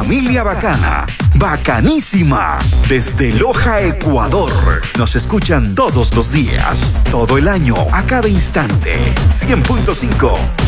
Familia Bacana, bacanísima, desde Loja, Ecuador. Nos escuchan todos los días, todo el año, a cada instante. 100.5